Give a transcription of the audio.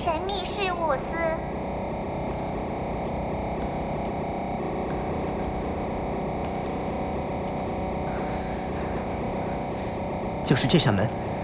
神秘事务司。 就是这扇门。